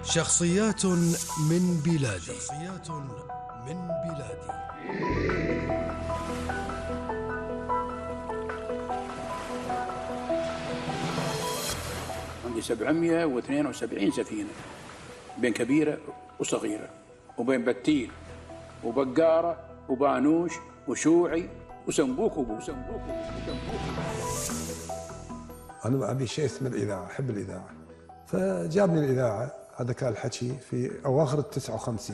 شخصيات من بلادي. شخصيات من بلادي. عندي 772 سفينة بين كبيرة وصغيرة، وبين بتيل وبقارة وبانوش وشوعي وسنبوك وسنبوك. أنا أبي شيء اسمه الإذاعة، أحب الإذاعة، فجابني الإذاعة. هذا كان الحكي في أواخر ال59،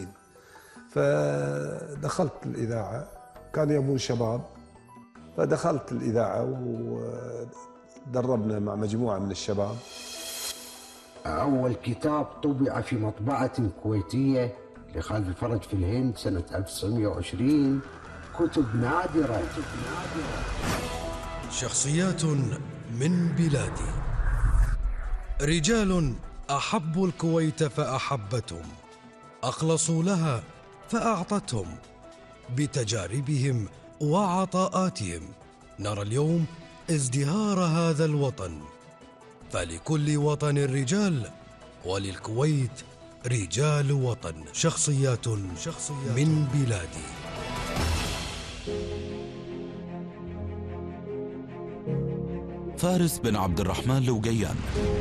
فدخلت الإذاعة. كانوا يبون شباب، فدخلت الإذاعة ودربنا مع مجموعة من الشباب. أول كتاب طبع في مطبعة كويتية لخالد الفرج في الهند سنة 1920، كتب نادرة. شخصيات من بلادي. رجال أحبوا الكويت فأحبتهم، أخلصوا لها فأعطتهم. بتجاربهم وعطاءاتهم نرى اليوم ازدهار هذا الوطن. فلكل وطن رجال، وللكويت رجال وطن. شخصيات من بلادي. فارس بن عبد الرحمن لوقيان.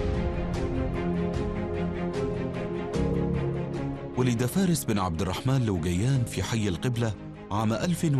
ولد فارس بن عبد الرحمن لوقيان في حي القبلة عام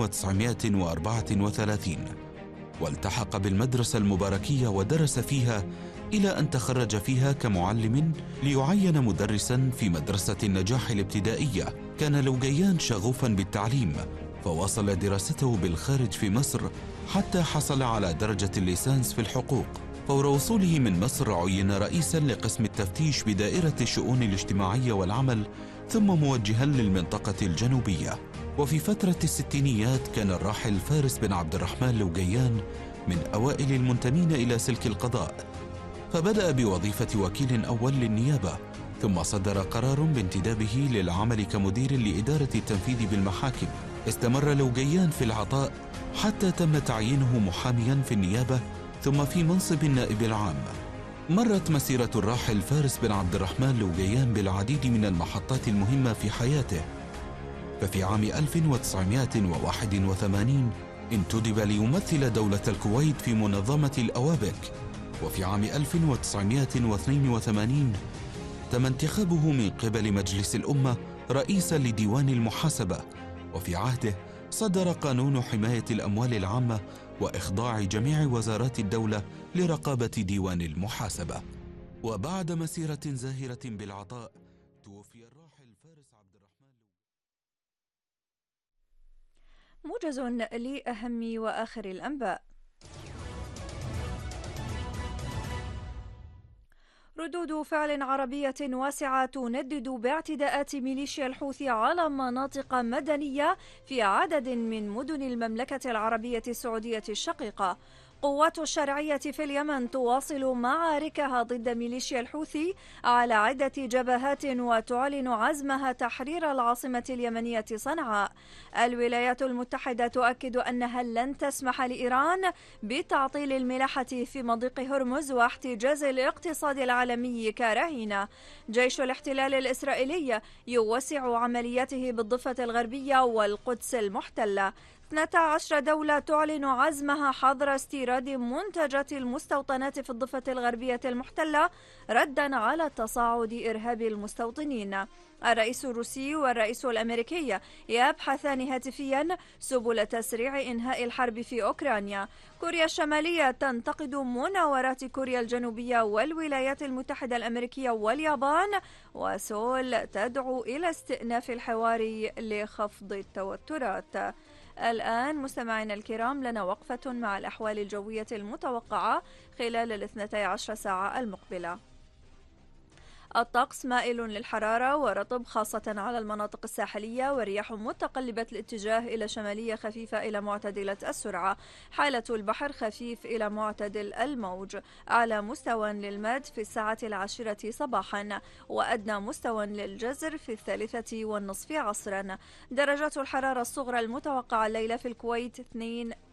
1934، والتحق بالمدرسة المباركية ودرس فيها إلى أن تخرج فيها كمعلم ليعين مدرسا في مدرسة النجاح الابتدائية. كان لوقيان شغوفا بالتعليم، فواصل دراسته بالخارج في مصر حتى حصل على درجة الليسانس في الحقوق. فور وصوله من مصر عين رئيسا لقسم التفتيش بدائرة الشؤون الاجتماعية والعمل، ثم موجها للمنطقة الجنوبية. وفي فترة الستينيات كان الراحل فارس بن عبد الرحمن لوقيان من أوائل المنتمين إلى سلك القضاء، فبدأ بوظيفة وكيل أول للنيابة، ثم صدر قرار بانتدابه للعمل كمدير لإدارة التنفيذ بالمحاكم. استمر لوقيان في العطاء حتى تم تعيينه محاميا في النيابة، ثم في منصب النائب العام. مرت مسيرة الراحل فارس بن عبد الرحمن لوقيان بالعديد من المحطات المهمة في حياته. ففي عام 1981 انتدب ليمثل دولة الكويت في منظمة الأوابك، وفي عام 1982 تم انتخابه من قبل مجلس الأمة رئيسا لديوان المحاسبة، وفي عهده صدر قانون حماية الأموال العامة وإخضاع جميع وزارات الدولة لرقابة ديوان المحاسبة. وبعد مسيرة زاهرة بالعطاء توفي الراحل فارس عبد الرحمن. موجز لأهم وآخر الأنباء. ردود فعل عربية واسعة تندد باعتداءات ميليشيا الحوثي على مناطق مدنية في عدد من مدن المملكة العربية السعودية الشقيقة. قوات الشرعية في اليمن تواصل معاركها ضد ميليشيا الحوثي على عدة جبهات وتعلن عزمها تحرير العاصمة اليمنية صنعاء. الولايات المتحدة تؤكد أنها لن تسمح لإيران بتعطيل الملاحة في مضيق هرمز واحتجاز الاقتصاد العالمي كرهينة. جيش الاحتلال الإسرائيلي يوسع عملياته بالضفة الغربية والقدس المحتلة. 12 دولة تعلن عزمها حظر استيراد منتجات المستوطنات في الضفة الغربية المحتلة ردا على تصاعد إرهاب المستوطنين. الرئيس الروسي والرئيس الأمريكي يبحثان هاتفيا سبل تسريع إنهاء الحرب في أوكرانيا. كوريا الشمالية تنتقد مناورات كوريا الجنوبية والولايات المتحدة الأمريكية واليابان، وسول تدعو إلى استئناف الحوار لخفض التوترات. الآن مستمعينا الكرام لنا وقفة مع الأحوال الجوية المتوقعة خلال 12 ساعة المقبلة. الطقس مائل للحرارة ورطب خاصة على المناطق الساحلية، ورياح متقلبة الاتجاه إلى شمالية خفيفة إلى معتدلة السرعة. حالة البحر خفيف إلى معتدل الموج. أعلى مستوى للمد في 10 صباحا، وأدنى مستوى للجزر في 3:30 عصرا. درجات الحرارة الصغرى المتوقعة الليلة في الكويت 2